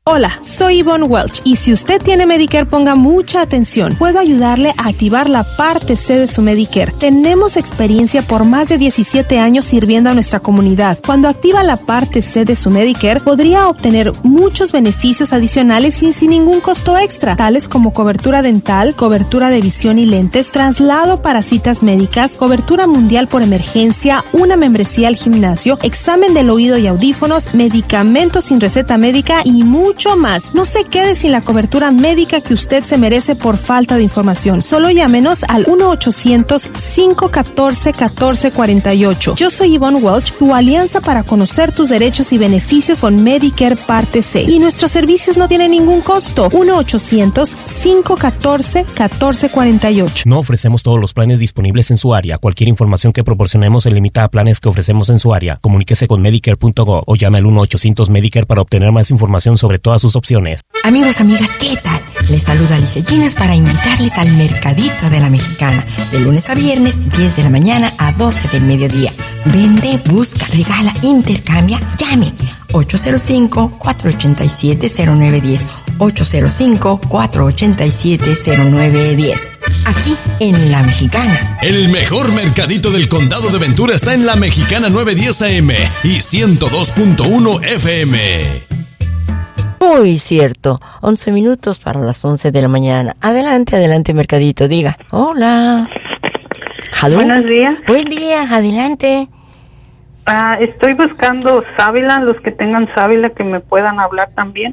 Hola, soy Yvonne Welch y si usted tiene Medicare, ponga mucha atención. Puedo ayudarle a activar la parte C de su Medicare. Tenemos experiencia por más de 17 años sirviendo a nuestra comunidad. Cuando activa la parte C de su Medicare, podría obtener muchos beneficios adicionales y sin ningún costo extra, tales como cobertura dental, cobertura de visión y lentes, traslado para citas médicas, cobertura mundial por emergencia, una membresía al gimnasio, examen del oído y audífonos, medicamentos sin receta médica y mucho más. No se quede sin la cobertura médica que usted se merece por falta de información. Solo llámenos al 1-800-514-1448. Yo soy Yvonne Welch, tu alianza para conocer tus derechos y beneficios con Medicare Parte C. Y nuestros servicios no tienen ningún costo. 1-800-514-1448. No ofrecemos todos los planes disponibles en su área. Cualquier información que proporcionemos se limita a planes que ofrecemos en su área. Comuníquese con Medicare.gov o llame al 1-800-Medicare para obtener más información sobre todas sus opciones. Amigos, amigas, ¿qué tal? Les saluda Alicia Ginas para invitarles al Mercadito de la Mexicana, de lunes a viernes, 10 de la mañana a 12 del mediodía. Vende, busca, regala, intercambia, llame. 805-487-0910. 805-487-0910. Aquí en La Mexicana. El mejor mercadito del condado de Ventura está en La Mexicana 910 AM y 102.1 FM. Muy cierto, 11 minutos para las 11 de la mañana. Adelante, adelante, Mercadito, diga. Hola. ¿Hello? Buenos días. Buen día, adelante. Estoy buscando sábila, los que tengan sábila que me puedan hablar también.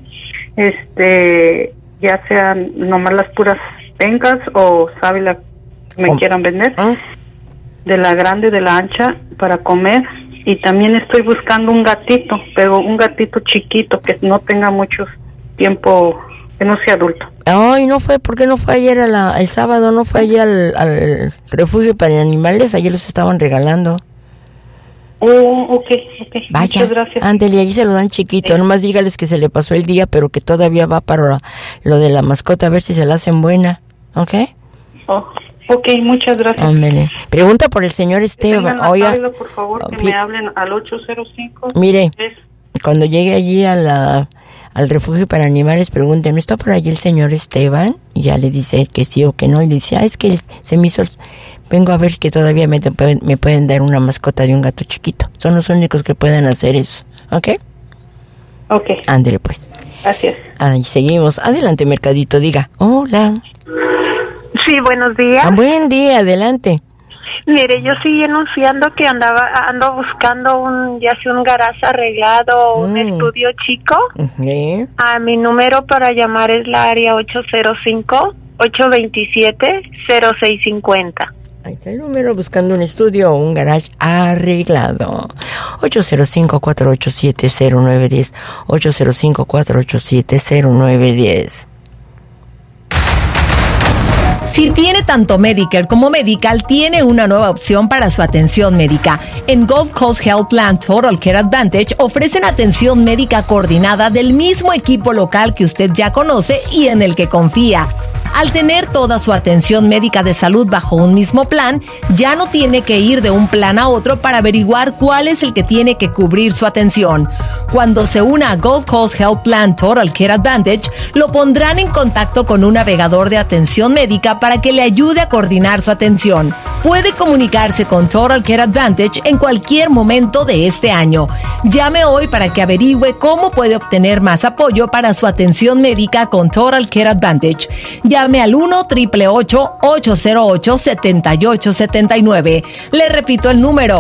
Ya sean nomás las puras pencas o sábila que me quieran vender. De la grande, de la ancha, para comer. Y también estoy buscando un gatito, pero un gatito chiquito que no tenga mucho tiempo, que no sea adulto. Ay, no fue, ¿por qué no fue ayer el sábado? ¿No fue ayer al refugio para animales? Ayer los estaban regalando. Ok. Vaya, muchas gracias. Ándele, ahí se lo dan chiquito. Nomás dígales que se le pasó el día, pero que todavía va para lo de la mascota, a ver si se la hacen buena. ¿Ok? Ok, muchas gracias. Ándele. Pregunta por el señor Esteban. Oiga, por favor, que me hablen al 805. Mire, cuando llegue allí al refugio para animales, pregunten, ¿no está por allí el señor Esteban? Y ya le dice que sí o que no. Y le dice, es que se me hizo... Vengo a ver que todavía me pueden dar una mascota de un gato chiquito. Son los únicos que pueden hacer eso. ¿Ok? Ok. Ándele, pues. Gracias. Ahí seguimos. Adelante, Mercadito, diga. Hola. Sí, buenos días. Buen día, adelante. Mire, yo sigo anunciando que ando buscando un garage arreglado, un estudio chico. A mi número para llamar es la área 805-827-0650. Ahí está el número, buscando un estudio o un garage arreglado. 805-487-0910. 805-487-0910. Si tiene tanto Medicare como Medical, tiene una nueva opción para su atención médica. En Gold Coast Health Plan Total Care Advantage ofrecen atención médica coordinada del mismo equipo local que usted ya conoce y en el que confía. Al tener toda su atención médica de salud bajo un mismo plan, ya no tiene que ir de un plan a otro para averiguar cuál es el que tiene que cubrir su atención. Cuando se una a Gold Coast Health Plan Total Care Advantage, lo pondrán en contacto con un navegador de atención médica para que le ayude a coordinar su atención. Puede comunicarse con Total Care Advantage en cualquier momento de este año. Llame hoy para que averigüe cómo puede obtener más apoyo para su atención médica con Total Care Advantage. Llame al 1-888-808-7879. Le repito el número,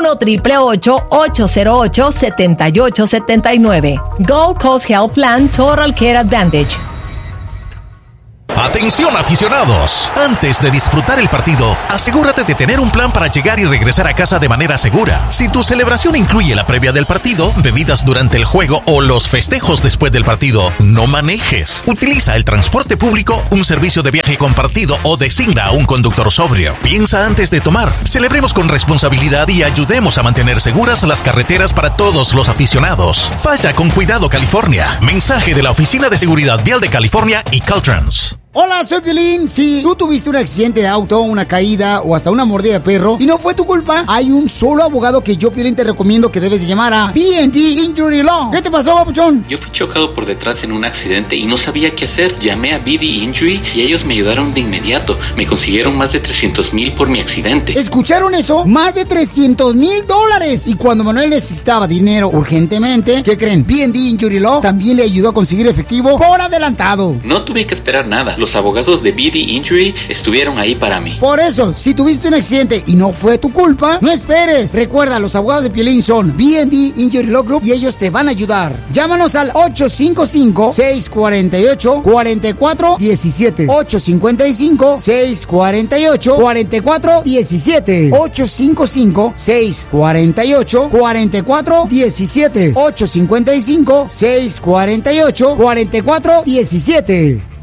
1-888-808-7879. Gold Coast Health Plan Total Care Advantage. Atención aficionados, antes de disfrutar el partido, asegúrate de tener un plan para llegar y regresar a casa de manera segura. Si tu celebración incluye la previa del partido, bebidas durante el juego o los festejos después del partido, no manejes. Utiliza el transporte público, un servicio de viaje compartido o designa a un conductor sobrio. Piensa antes de tomar. Celebremos con responsabilidad y ayudemos a mantener seguras las carreteras para todos los aficionados. Vaya con cuidado, California. Mensaje de la Oficina de Seguridad Vial de California y Caltrans. Hola, soy Piolín. Si tú tuviste un accidente de auto, una caída o hasta una mordida de perro y no fue tu culpa, hay un solo abogado que yo, Piolín, te recomiendo que debes de llamar a B&D Injury Law. ¿Qué te pasó, papuchón? Yo fui chocado por detrás en un accidente y no sabía qué hacer. Llamé a B&D Injury y ellos me ayudaron de inmediato. Me consiguieron más de $300,000 por mi accidente. ¿Escucharon eso? Más de $300,000. Y cuando Manuel necesitaba dinero urgentemente, ¿qué creen? B&D Injury Law también le ayudó a conseguir efectivo por adelantado. No tuve que esperar nada. Los abogados de B&D Injury estuvieron ahí para mí. Por eso, si tuviste un accidente y no fue tu culpa, no esperes. Recuerda, los abogados de Piolín son B&D Injury Law Group y ellos te van a ayudar. Llámanos al 855-648-4417. 855-648-4417. 855-648-4417. 855-648-4417.